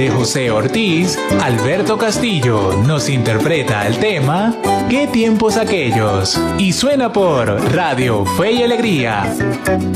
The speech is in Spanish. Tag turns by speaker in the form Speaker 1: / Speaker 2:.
Speaker 1: de José Ortiz, Alberto Castillo nos interpreta el tema ¿Qué tiempos aquellos? Y suena por Radio Fe y Alegría.